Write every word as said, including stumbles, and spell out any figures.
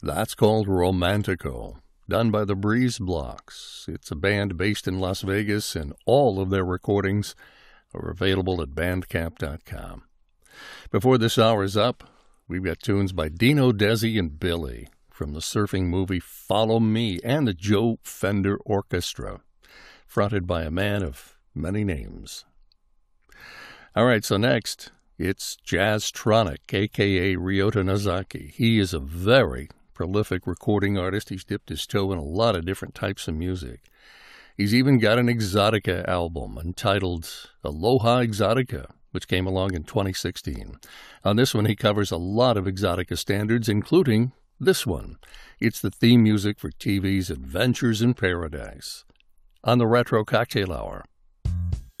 That's called Romantico, done by the Breeze Blocks. It's a band based in Las Vegas, and all of their recordings are available at bandcamp dot com. Before this hour is up, we've got tunes by Dino Desi and Billy from the surfing movie Follow Me and the Joe Fender Orchestra, fronted by a man of many names. All right, so next, it's Jazztronic, a k a. Ryota Nozaki. He is a very prolific recording artist. He's dipped his toe in a lot of different types of music. He's even got an Exotica album entitled Aloha Exotica, which came along in twenty sixteen. On this one, he covers a lot of Exotica standards, including this one. It's the theme music for T V's Adventures in Paradise. On the Retro Cocktail Hour,